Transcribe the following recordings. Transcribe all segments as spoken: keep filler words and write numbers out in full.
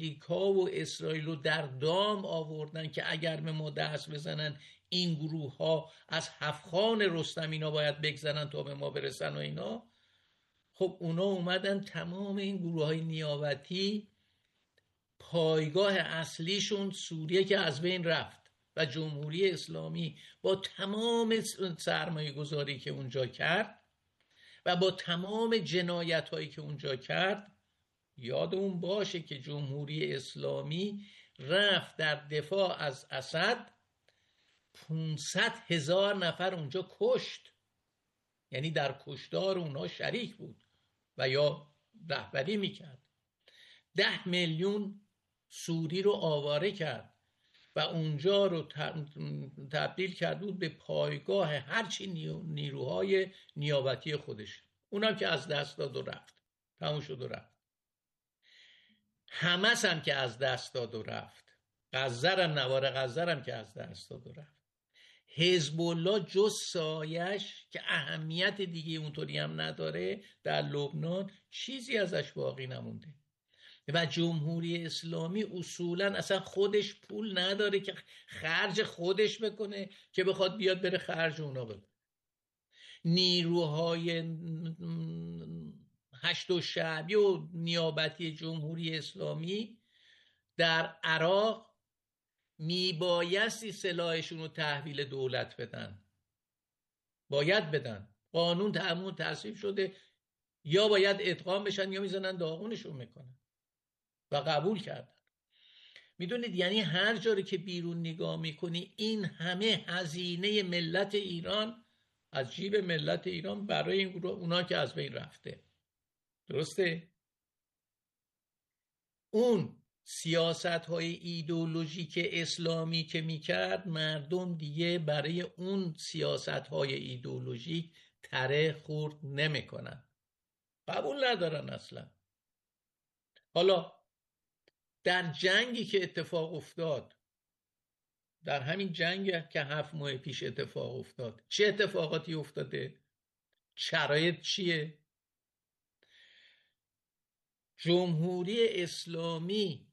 امریکا و اسرائیل رو در دام آوردن که اگر به ما دست بزنن این گروه ها از هفخان رستم اینا باید بگذنن تا به ما برسن و اینا. خب اونا اومدن تمام این گروه های نیابتی پایگاه اصلیشون سوریه که از بین رفت و جمهوری اسلامی با تمام سرمایه گذاری که اونجا کرد و با تمام جنایت هایی که اونجا کرد، یادمون باشه که جمهوری اسلامی رفت در دفاع از اسد پانصد هزار نفر اونجا کشت، یعنی در کشتار اونها شریک بود و یا رهبری میکرد. ده میلیون سوری رو آواره کرد و اونجا رو تبدیل کرد بود به پایگاه هرچی نیروهای نیابتی خودش. اونم که از دست داد و رفت، تموم شد و رفت. حماس هم که از دست داد و رفت، غزه هم نوار غزه هم که از دست داد و رفت. حزب الله جز سایش که اهمیت دیگه اونطوری هم نداره در لبنان چیزی ازش باقی نمونده. و جمهوری اسلامی اصولا اصلا خودش پول نداره که خرج خودش بکنه که بخواد بیاد بره خرج اونا بکنه. نیروهای هشت و شعبی و نیابتی جمهوری اسلامی در عراق میبایستی سلاحشون رو تحویل دولت بدن، باید بدن، قانون تعمون تصویب شده، یا باید ادغام بشن یا میزنن داغونشون میکنن و قبول کردن. میدونید یعنی هر جایی که بیرون نگاه میکنی این همه هزینه ملت ایران از جیب ملت ایران برای این گروه، اونا که از بین رفته. درسته؟ اون سیاست های ایدئولوژیک اسلامی که میکرد مردم دیگه برای اون سیاست های ایدئولوژیک تره خورد نمیکنن، قبول ندارن اصلا. حالا در جنگی که اتفاق افتاد، در همین جنگ که هفت ماه پیش اتفاق افتاد، چه اتفاقاتی افتاده؟ شرایط چیه؟ جمهوری اسلامی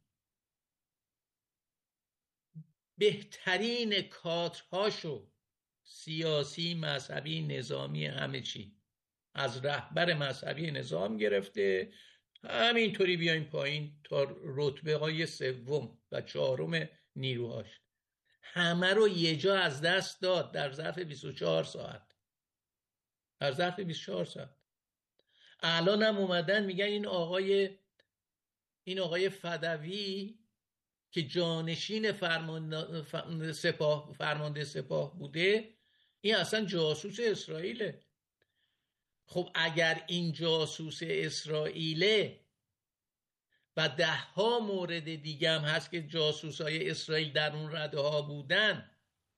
بهترین کادرهاشو، سیاسی، مذهبی، نظامی، همه چی، از رهبر مذهبی نظام گرفته همینطوری بیایم پایین تا رتبه های سوم و چهارم نیروهاش، همه رو یه جا از دست داد در ظرف بیست و چهار ساعت. در ظرف بیست و چهار ساعت. الان هم اومدن میگن این آقای این آقای فدوی که جانشین فرمانده سپاه فرمانده سپاه بوده، این اصلا جاسوس اسرائیله. خب اگر این جاسوس اسرائیله و ده ها مورد دیگه هم هست که جاسوس های اسرائیل در اون رده ها بودن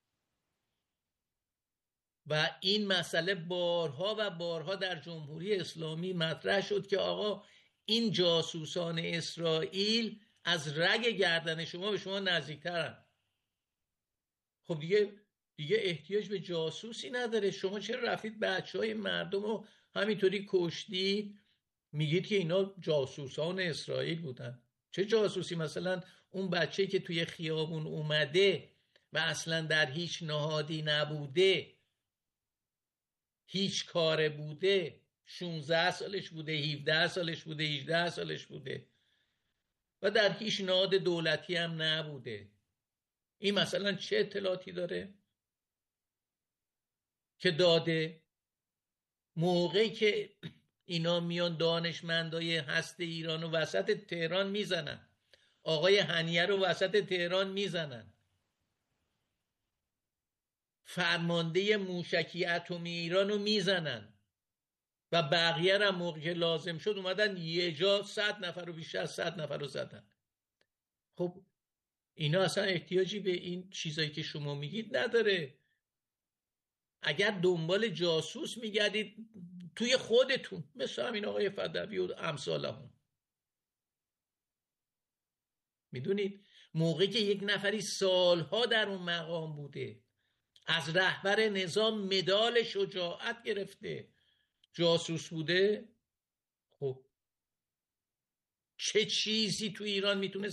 و این مسئله بارها و بارها در جمهوری اسلامی مطرح شد که آقا این جاسوسان اسرائیل از رگ گردن شما به شما نزدیکترن، خب دیگه دیگه احتیاج به جاسوسی نداره. شما چرا رفتید بچه های مردم رو همینطوری کشتید؟ میگید که اینا جاسوسان اسرائیل بودن. چه جاسوسی؟ مثلا اون بچه که توی خیابون اومده و اصلا در هیچ نهادی نبوده، هیچ کاره بوده، شانزده سالش بوده، هفده سالش بوده، هجده سالش بوده و در هیچ نهاد دولتی هم نبوده، این مثلا چه اطلاعاتی داره که داده؟ موقعی که اینا میان دانشمندای هسته ایران رو وسط تهران میزنن، آقای هنیه رو وسط تهران میزنن، فرمانده موشکی اتمی ایران رو میزنن و بقیه هم موقع که لازم شد اومدن یه جا صد نفر رو، بیشتر از صد نفر رو زدن. خب اینا اصلا احتیاجی به این چیزایی که شما میگید نداره. اگر دنبال جاسوس میگردید توی خودتون، مثل همین آقای فدوی و امثالهم، میدونید موقعی که یک نفری سالها در اون مقام بوده، از رهبر نظام مدال شجاعت گرفته، جاسوس بوده، خب چه چیزی تو ایران میتونه